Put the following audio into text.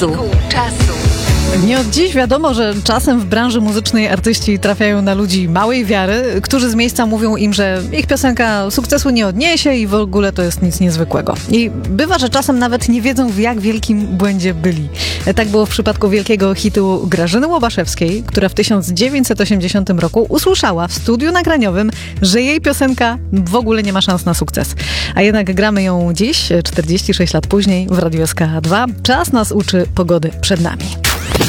Czasu. Nie od dziś wiadomo, że czasem w branży muzycznej artyści trafiają na ludzi małej wiary, którzy z miejsca mówią im, że ich piosenka sukcesu nie odniesie i w ogóle to jest nic niezwykłego. I bywa, że czasem nawet nie wiedzą, w jak wielkim błędzie byli. Tak było w przypadku wielkiego hitu Grażyny Łobaszewskiej, która w 1980 roku usłyszała w studiu nagraniowym, że jej piosenka w ogóle nie ma szans na sukces. A jednak gramy ją dziś, 46 lat później, w Radiu SK2. Czas nas uczy, pogody przed nami.